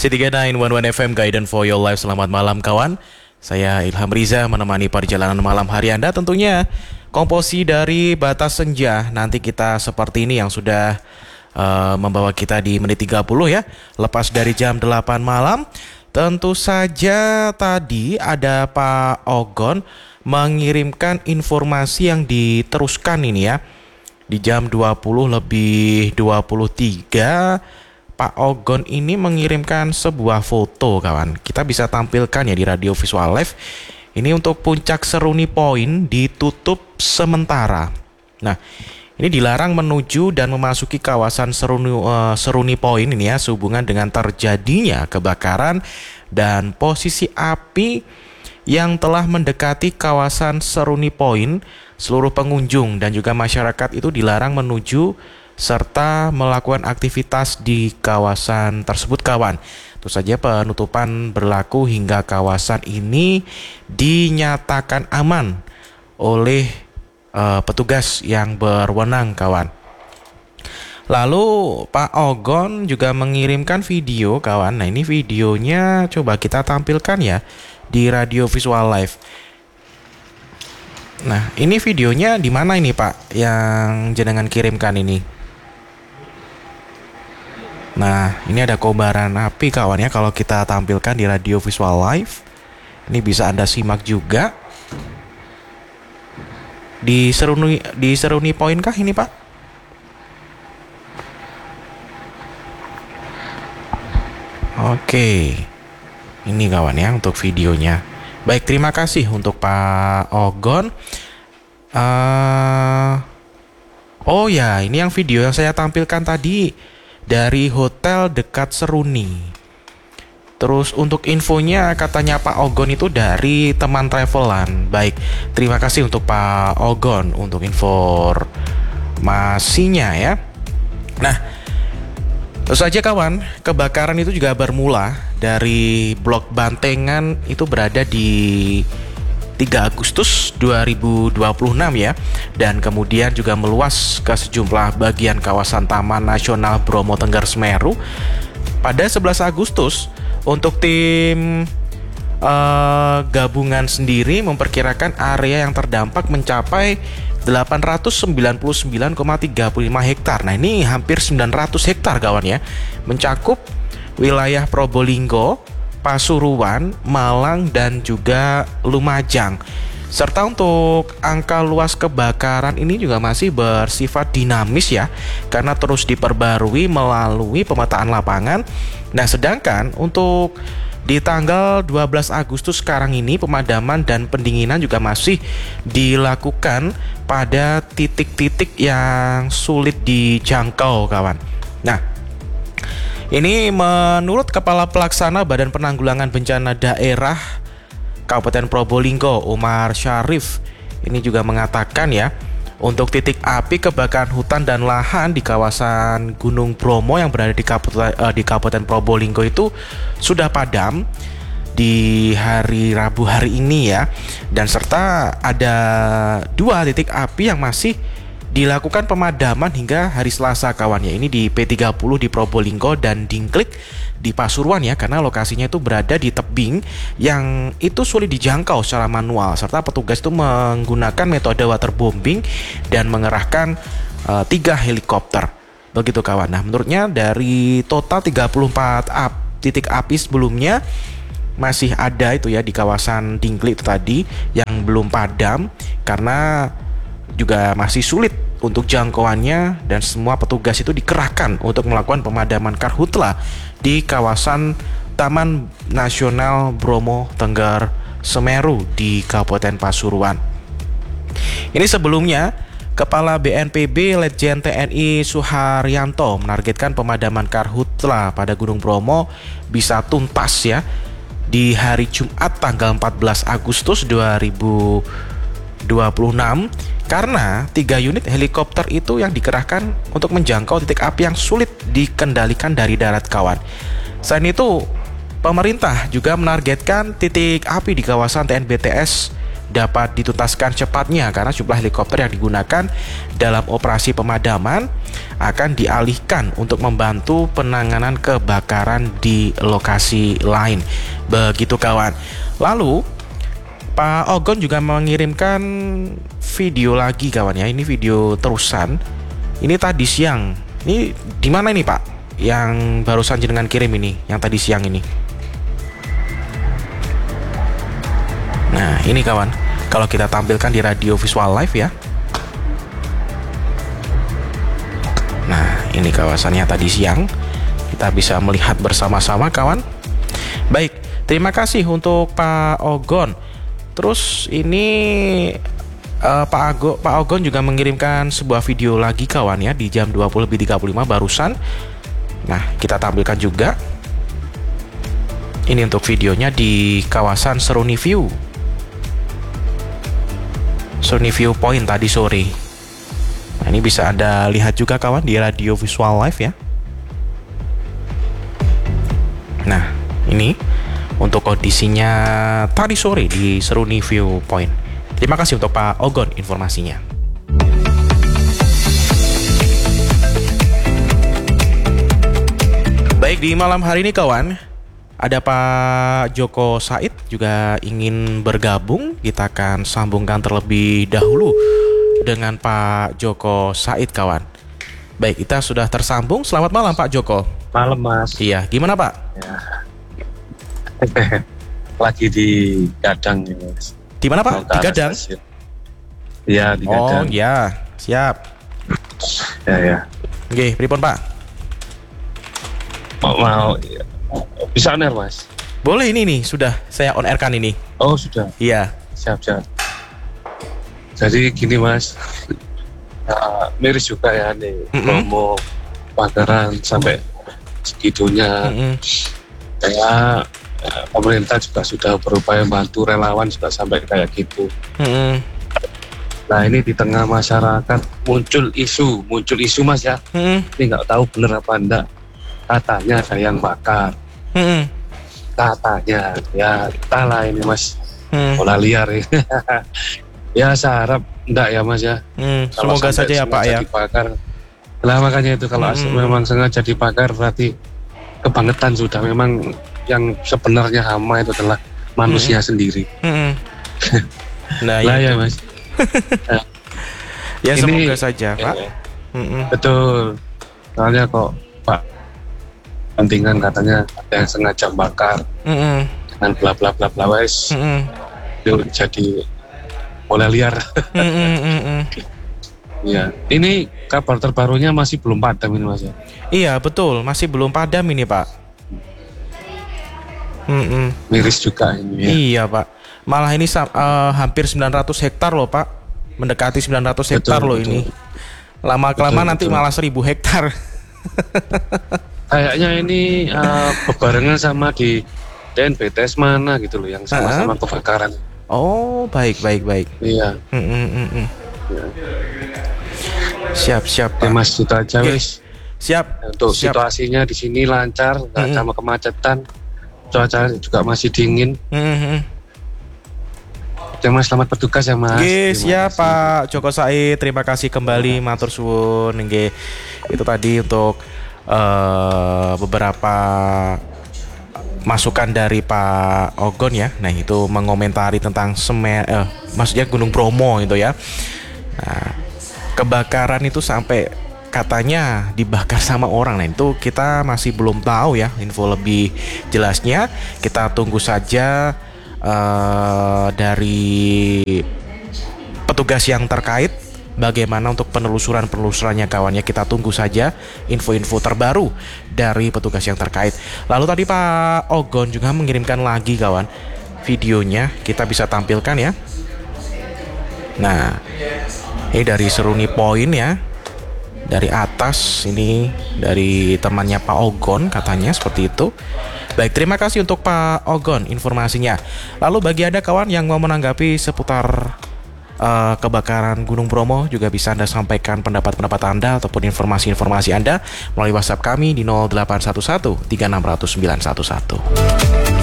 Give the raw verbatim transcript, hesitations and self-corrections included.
tiga sembilan satu satu F M Guidance for Your Life. Selamat malam kawan. Saya Ilham Riza menemani perjalanan malam hari Anda. Tentunya komposisi dari Batas Senja. Nanti kita seperti ini yang sudah uh, membawa kita di menit tiga puluh ya. Lepas dari jam delapan malam. Tentu saja tadi ada Pak Ogon mengirimkan informasi yang diteruskan ini ya. Di jam dua puluh lebih dua puluh tiga Pak Ogon ini mengirimkan sebuah foto kawan. Kita bisa tampilkan ya di Radio Visual Live. Ini untuk puncak Seruni Point ditutup sementara. Nah, ini dilarang menuju dan memasuki kawasan Seruni, uh, Seruni Point ini ya, sehubungan dengan terjadinya kebakaran dan posisi api yang telah mendekati kawasan Seruni Point. Seluruh pengunjung dan juga masyarakat itu dilarang menuju serta melakukan aktivitas di kawasan tersebut kawan. Tentu saja penutupan berlaku hingga kawasan ini dinyatakan aman oleh uh, petugas yang berwenang kawan. Lalu Pak Ogon juga mengirimkan video kawan. Nah ini videonya coba kita tampilkan ya di Radio Visual Live. Nah ini videonya di mana ini Pak yang jenengan kirimkan ini? Nah, ini ada kobaran api kawan ya kalau kita tampilkan di Radio Visual Live. Ini bisa Anda simak juga. Di Seruni di Seruni Point kah ini, Pak? Oke. Ini kawan ya untuk videonya. Baik, terima kasih untuk Pak Ogon. Uh, oh ya, ini yang video yang saya tampilkan tadi dari hotel dekat Seruni. Terus untuk infonya katanya Pak Ogon itu dari teman travelan. Baik, terima kasih untuk Pak Ogon untuk informasinya ya. Nah, terus saja kawan, kebakaran itu juga bermula dari Blok Bantengan itu berada di tiga Agustus dua ribu dua puluh enam ya, dan kemudian juga meluas ke sejumlah bagian kawasan Taman Nasional Bromo Tengger Semeru pada sebelas Agustus. Untuk tim uh, gabungan sendiri memperkirakan area yang terdampak mencapai delapan ratus sembilan puluh sembilan koma tiga lima hektar. Nah ini hampir sembilan ratus hektar kawan ya, mencakup wilayah Probolinggo, Pasuruan, Malang, dan juga Lumajang. Serta untuk angka luas kebakaran ini juga masih bersifat dinamis ya, karena terus diperbarui melalui pemetaan lapangan. Nah, sedangkan untuk di tanggal dua belas Agustus sekarang ini pemadaman dan pendinginan juga masih dilakukan pada titik-titik yang sulit dijangkau kawan. Nah, ini menurut Kepala Pelaksana Badan Penanggulangan Bencana Daerah Kabupaten Probolinggo, Umar Syarif, ini juga mengatakan ya, untuk titik api kebakaran hutan dan lahan di kawasan Gunung Bromo yang berada di Kabupaten, uh, di Kabupaten Probolinggo itu sudah padam di hari Rabu hari ini ya, dan serta ada dua titik api yang masih dilakukan pemadaman hingga hari Selasa kawan ya. Ini di P tiga puluh di Probolinggo dan Dingklik di Pasuruan ya, karena lokasinya itu berada di tebing yang itu sulit dijangkau secara manual, serta petugas itu menggunakan metode waterbombing dan mengerahkan uh, tiga helikopter. Begitu kawan. Nah, menurutnya dari total tiga puluh empat ap, titik api sebelumnya masih ada itu ya di kawasan Dingklik itu tadi yang belum padam karena juga masih sulit untuk jangkauannya, dan semua petugas itu dikerahkan untuk melakukan pemadaman karhutla di kawasan Taman Nasional Bromo Tengger Semeru di Kabupaten Pasuruan. Ini sebelumnya Kepala B N P B Letjen T N I Suharyanto menargetkan pemadaman karhutla pada Gunung Bromo bisa tuntas ya di hari Jumat tanggal empat belas Agustus dua ribu dua puluh enam, karena tiga unit helikopter itu yang dikerahkan untuk menjangkau titik api yang sulit dikendalikan dari darat kawan. Selain itu, pemerintah juga menargetkan titik api di kawasan T N B T S dapat dituntaskan cepatnya karena jumlah helikopter yang digunakan dalam operasi pemadaman akan dialihkan untuk membantu penanganan kebakaran di lokasi lain. Begitu kawan. Lalu Pak Ogon juga mengirimkan video lagi kawan ya. Ini video terusan. Ini tadi siang. Ini di mana ini Pak? Yang barusan jenengan kirim ini, yang tadi siang ini. Nah, ini kawan. Kalau kita tampilkan di radio visual live ya. Nah, ini kawasannya tadi siang. Kita bisa melihat bersama-sama kawan. Baik, terima kasih untuk Pak Ogon. Terus ini uh, Pak Ago, Pak Ogon juga mengirimkan sebuah video lagi kawan ya di jam dua puluh lebih tiga puluh lima barusan. Nah, kita tampilkan juga. Ini untuk videonya di kawasan Seruni View. Seruni View Point tadi sore. Nah, ini bisa Anda lihat juga kawan di radio visual live ya. Nah, ini untuk kondisinya tadi sore di Seruni View Point. Terima kasih untuk Pak Ogon informasinya. Baik, di malam hari ini kawan, ada Pak Joko Said juga ingin bergabung. Kita akan sambungkan terlebih dahulu dengan Pak Joko Said kawan. Baik, kita sudah tersambung. Selamat malam Pak Joko. Malam Mas. Iya, gimana Pak? Ya. Lagi di Gadang ya Mas. Di mana Pak? Di Gadang? Iya, di Gadang. Oh ya, siap. Ya ya. Oke, pripun Pak? Mau, mau bisa on air Mas? Boleh, ini nih, sudah saya on air kan ini. Oh sudah. Iya. Siap siap. Jadi gini Mas, uh, miris juga ya nih mm-hmm. promo bakaran sampai segitunya. Mm-hmm. Kayak uh, pemerintah juga sudah berupaya bantu, relawan juga sampai kayak gitu. Mm-hmm. Nah ini di tengah masyarakat muncul isu, muncul isu Mas ya. Mm-hmm. Ini nggak tahu bener apa enggak. Katanya ada yang bakar. Mm-hmm. Katanya ya entah lah ini Mas. Mm. Bola liar ya. Ya saya harap enggak ya Mas ya. Mm, semoga saja ya Pak ya. Dibakar. Lah makanya itu kalau mm. memang sengaja dibakar berarti kebangetan sudah. Memang yang sebenarnya hama itu adalah manusia mm. sendiri. Mm. Nah lah ya, ya Mas. Nah, ya ini, semoga saja Pak. Ya, mm-mm. Betul. Soalnya kok Pak pentingan katanya ada yang sengaja bakar mm-mm. dengan bla bla bla bla wes itu jadi bola liar. Iya, ini kabar terbarunya masih belum padam ini Mas ya. Iya betul, masih belum padam ini Pak. Mm-mm. Miris juga ini ya. Iya Pak, malah ini uh, hampir sembilan ratus hektar loh Pak, mendekati sembilan ratus hektar loh betul. Ini lama kelamaan nanti betul. Malah seribu hektar. Kayaknya ini uh, bebarengan sama di D N B T S mana gitu loh yang sama-sama kebakaran. Oh baik baik baik. Iya. Mm, mm, mm, mm. Ya. Siap siap Pak. Ya, Mas itu aja wis. Siap. Untuk siap. Situasinya di sini lancar, nggak mm -hmm. sama kemacetan. Cuaca juga masih dingin. Mm -hmm. Ya Mas, selamat bertugas ya Mas. Oke, siap Pak Joko Said. Terima kasih kembali, matur suwun. Nggih. Itu tadi untuk uh, beberapa masukan dari Pak Ogon ya. Nah, itu mengomentari tentang Semer eh, maksudnya Gunung Bromo itu ya. Nah, kebakaran itu sampai katanya dibakar sama orang. Nah, itu kita masih belum tahu ya info lebih jelasnya. Kita tunggu saja uh, dari petugas yang terkait bagaimana untuk penelusuran-penelusurannya kawannya. Kita tunggu saja info-info terbaru dari petugas yang terkait. Lalu tadi Pak Ogon juga mengirimkan lagi kawan videonya, kita bisa tampilkan ya. Nah, ini dari Seruni Point ya, dari atas ini dari temannya Pak Ogon katanya seperti itu. Baik, terima kasih untuk Pak Ogon informasinya. Lalu bagi Anda kawan yang mau menanggapi seputar Uh, kebakaran Gunung Bromo, juga bisa Anda sampaikan pendapat-pendapat Anda ataupun informasi-informasi Anda melalui WhatsApp kami di nol delapan satu satu tiga enam nol nol sembilan satu satu.